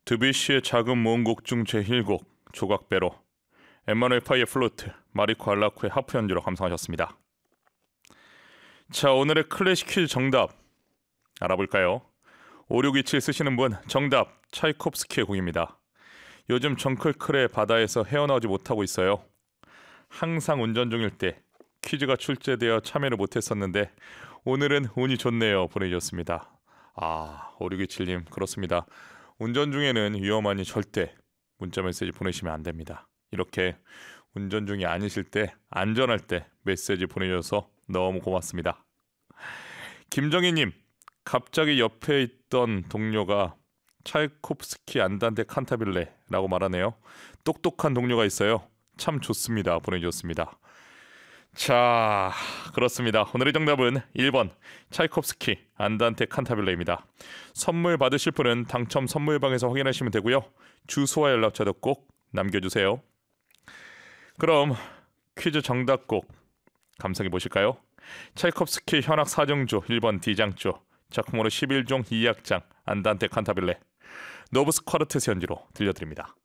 드뷔시의 작은 모음곡 중 제1곡 조각배로, 엠마누엘 파이의 플루트, 마리코 알라코의 하프 연주로 감상하셨습니다. 자, 오늘의 클래식 퀴즈 정답 알아볼까요? 5627 쓰시는 분, 정답 차이콥스키의 곡입니다. 요즘 정클클의 바다에서 헤어나오지 못하고 있어요. 항상 운전 중일 때 퀴즈가 출제되어 참여를 못했었는데 오늘은 운이 좋네요 보내주셨습니다. 5627님, 그렇습니다. 운전 중에는 위험하니 절대 문자메시지 보내시면 안 됩니다. 이렇게 운전 중이 아니실 때, 안전할 때 메시지 보내주셔서 너무 고맙습니다. 김정희님, 갑자기 옆에 있던 동료가 차이콥스키 안단테 칸타빌레라고 말하네요. 똑똑한 동료가 있어요. 참 좋습니다 보내주셨습니다. 자, 그렇습니다. 오늘의 정답은 1번 차이콥스키 안단테 칸타빌레입니다. 선물 받으실 분은 당첨 선물방에서 확인하시면 되고요. 주소와 연락처도 꼭 남겨주세요. 그럼 퀴즈 정답곡 감상해 보실까요? 차이콥스키 현악 4정조 1번 D장조, 작품으로 11종 2악장 안단테 칸타빌레, 노브스 쿼르테트 연주로 들려드립니다.